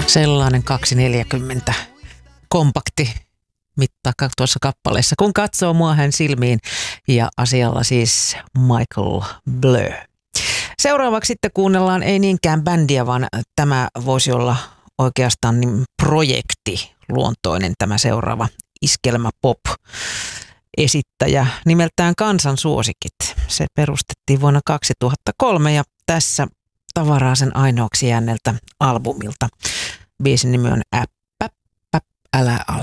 Sellainen 240 kompakti mittaa tuossa kappaleessa, kun katsoo mua hän silmiin, ja asialla siis Michael Blur. Seuraavaksi sitten kuunnellaan ei niinkään bändiä, vaan tämä voisi olla oikeastaan niin projekti luontoinen tämä seuraava iskelmä pop esittäjä nimeltään Kansan suosikit. Se perustettiin vuonna 2003 ja tässä tavaraa sen ainoaksi jääneeltä albumilta. Biisin nimi on Äppä, älä ala.